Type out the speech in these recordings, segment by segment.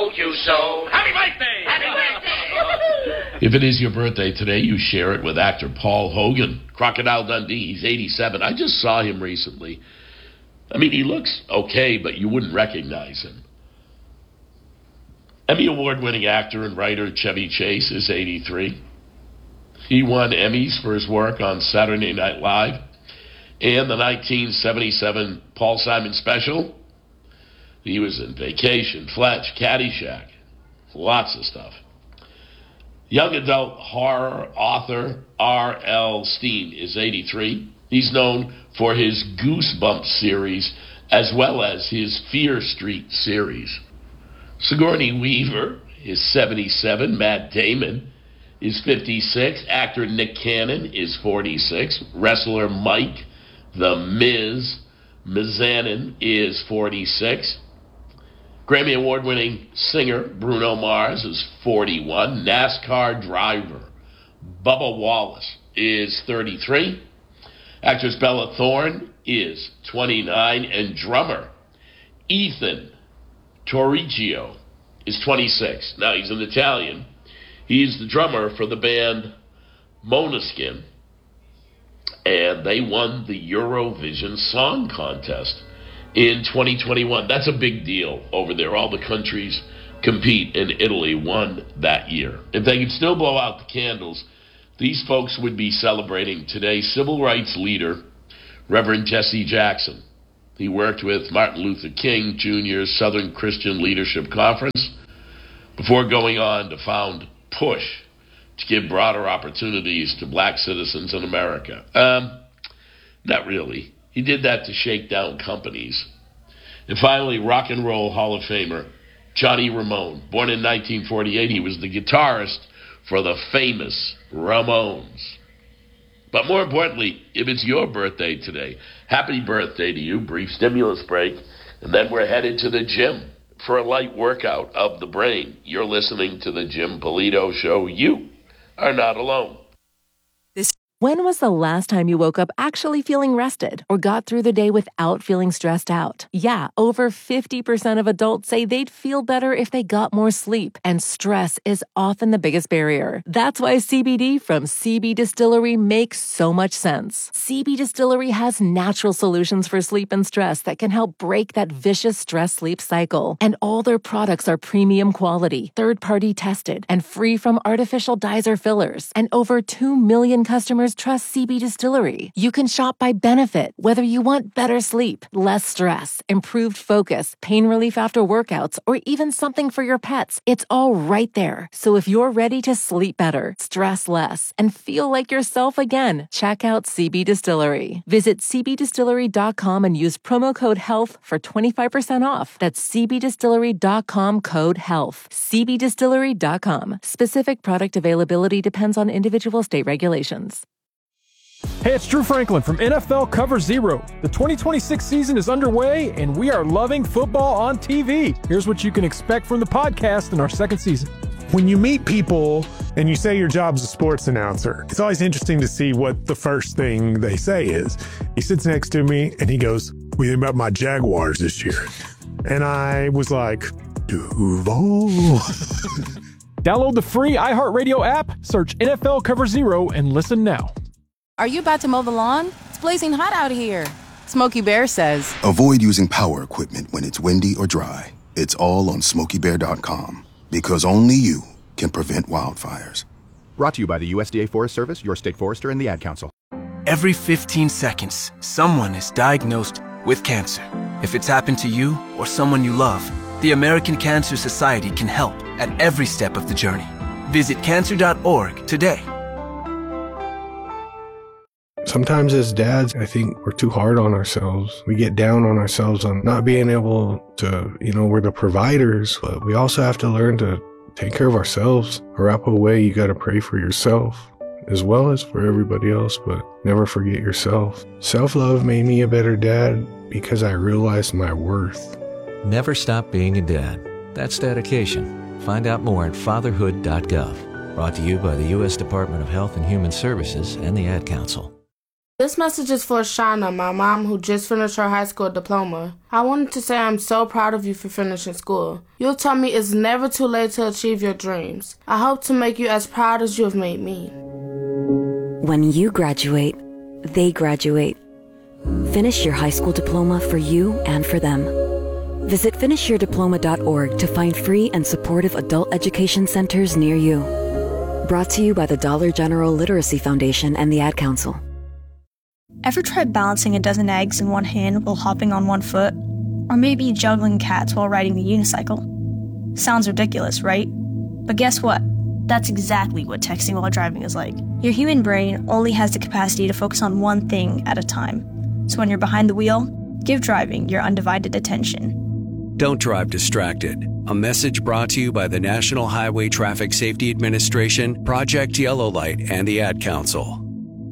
told you so. Happy birthday! Happy birthday! If it is your birthday today, you share it with actor Paul Hogan. Crocodile Dundee, he's 87. I just saw him recently. I mean, he looks okay, but you wouldn't recognize him. Emmy Award-winning actor and writer Chevy Chase is 83. He won Emmys for his work on Saturday Night Live and the 1977 Paul Simon special. He was in Vacation, Fletch, Caddyshack, lots of stuff. Young adult horror author R.L. Stine is 83. He's known for his Goosebumps series as well as his Fear Street series. Sigourney Weaver is 77. Matt Damon is 56. Actor Nick Cannon is 46. Wrestler Mike The Miz Mizanin is 46. Grammy Award-winning singer Bruno Mars is 41. NASCAR driver Bubba Wallace is 33. Actress Bella Thorne is 29. And drummer Ethan Torricchio is 26. Now, he's an Italian. He's the drummer for the band Måneskin, and they won the Eurovision Song Contest in 2021. That's a big deal over there. All the countries compete, and Italy won that year. If they could still blow out the candles, these folks would be celebrating today's civil rights leader, Reverend Jesse Jackson. He worked with Martin Luther King Jr.'s Southern Christian Leadership Conference before going on to found PUSH to give broader opportunities to black citizens in America. Not really. He did that to shake down companies. And finally, Rock and Roll Hall of Famer Johnny Ramone. Born in 1948, he was the guitarist for the famous Ramones. But more importantly, if it's your birthday today, happy birthday to you. Brief stimulus break, and then we're headed to the gym for a light workout of the brain. You're listening to the Jim Polito Show. You are not alone. When was the last time you woke up actually feeling rested or got through the day without feeling stressed out? Yeah, over 50% of adults say they'd feel better if they got more sleep, and stress is often the biggest barrier. That's why CBD from CB Distillery makes so much sense. CB Distillery has natural solutions for sleep and stress that can help break that vicious stress-sleep cycle. And all their products are premium quality, third-party tested, and free from artificial dyes or fillers. And over 2 million customers trust CB Distillery. You can shop by benefit, whether you want better sleep, less stress, improved focus, pain relief after workouts, or even something for your pets. It's all right there. So if you're ready to sleep better, stress less, and feel like yourself again, check out CB Distillery. Visit cbdistillery.com and use promo code HEALTH for 25% off. That's cbdistillery.com, code HEALTH. cbdistillery.com. Specific product availability depends on individual state regulations. Hey, it's Drew Franklin from NFL Cover Zero. The 2026 season is underway, and we are loving football on TV. Here's what you can expect from the podcast in our second season. When you meet people and you say your job's a sports announcer, it's always interesting to see what the first thing they say is. He sits next to me and he goes, "What do you think about my Jaguars this year?" And I was like, Duval. Download the free iHeartRadio app, search NFL Cover Zero, and listen now. Are you about to mow the lawn? It's blazing hot out here. Smokey Bear says, avoid using power equipment when it's windy or dry. It's all on SmokeyBear.com, because only you can prevent wildfires. Brought to you by the USDA Forest Service, your state forester, and the Ad Council. Every 15 seconds, someone is diagnosed with cancer. If it's happened to you or someone you love, the American Cancer Society can help at every step of the journey. Visit cancer.org today. Sometimes as dads, I think we're too hard on ourselves. We get down on ourselves on not being able to, we're the providers, but we also have to learn to take care of ourselves. Arapaho way, you got to pray for yourself as well as for everybody else, but never forget yourself. Self-love made me a better dad because I realized my worth. Never stop being a dad. That's dedication. Find out more at fatherhood.gov. Brought to you by the U.S. Department of Health and Human Services and the Ad Council. This message is for Shauna, my mom, who just finished her high school diploma. I wanted to say I'm so proud of you for finishing school. You'll tell me it's never too late to achieve your dreams. I hope to make you as proud as you have made me. When you graduate, they graduate. Finish your high school diploma for you and for them. Visit finishyourdiploma.org to find free and supportive adult education centers near you. Brought to you by the Dollar General Literacy Foundation and the Ad Council. Ever tried balancing a dozen eggs in one hand while hopping on one foot? Or maybe juggling cats while riding the unicycle? Sounds ridiculous, right? But guess what? That's exactly what texting while driving is like. Your human brain only has the capacity to focus on one thing at a time. So when you're behind the wheel, give driving your undivided attention. Don't drive distracted. A message brought to you by the National Highway Traffic Safety Administration, Project Yellow Light, and the Ad Council.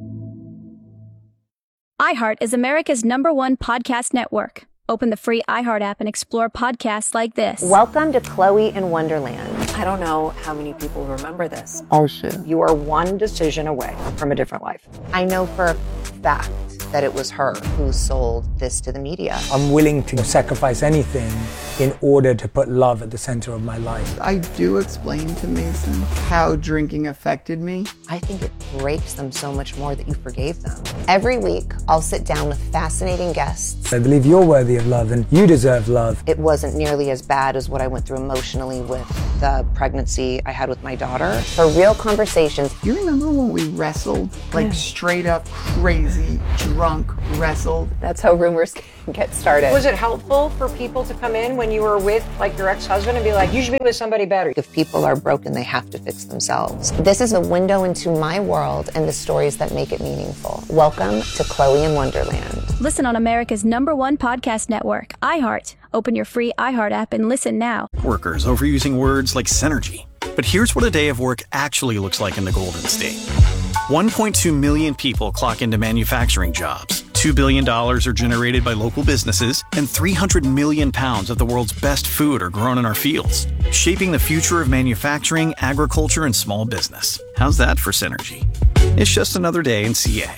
iHeart is America's #1 podcast network. Open the free iHeart app and explore podcasts like this. Welcome to Chloe in Wonderland. I don't know how many people remember this. Oh, shit. You are one decision away from a different life. I know for a fact that it was her who sold this to the media. I'm willing to sacrifice anything in order to put love at the center of my life. I do explain to Mason how drinking affected me. I think it breaks them so much more that you forgave them. Every week, I'll sit down with fascinating guests. I believe you're worthy of love and you deserve love. It wasn't nearly as bad as what I went through emotionally with the pregnancy I had with my daughter. For real conversations. Do you remember when we wrestled? Like straight up crazy, drunk wrestled? That's how rumors get started. Was it helpful for people to come in when you were with like your ex-husband and be like, you should be with somebody better? If people are broken, they have to fix themselves. This is a window into my world and the stories that make it meaningful. Welcome to Chloe in Wonderland. Listen on America's #1 podcast network, iHeart. Open your free iHeart app and listen now. Workers overusing words like synergy. But here's what a day of work actually looks like in the Golden State. 1.2 million people clock into manufacturing jobs. $2 billion are generated by local businesses, and 300 million pounds of the world's best food are grown in our fields, shaping the future of manufacturing, agriculture, and small business. How's that for synergy? It's just another day in CA.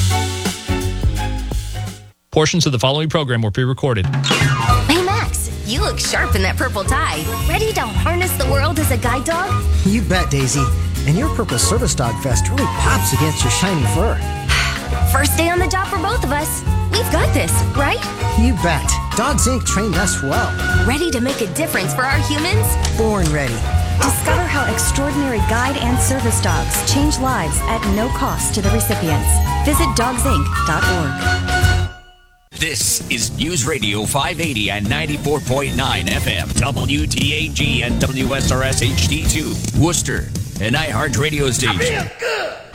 Portions of the following program were pre-recorded. Hey, Max, you look sharp in that purple tie. Ready to harness the world as a guide dog? You bet, Daisy. And your purple service dog vest really pops against your shiny fur. First day on the job for both of us. We've got this, right? You bet. Dogs Inc. trained us well. Ready to make a difference for our humans? Born ready. Discover how extraordinary guide and service dogs change lives at no cost to the recipients. Visit dogsinc.org. This is News Radio 580 and 94.9 FM, WTAG and WSRS HD2, Worcester, an iHeart radio station.